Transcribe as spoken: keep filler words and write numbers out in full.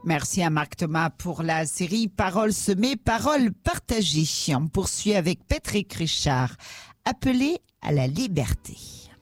Merci à Marc Thomas pour la série Paroles semées, paroles partagées. On poursuit avec Patrick Richard, appelé à la liberté.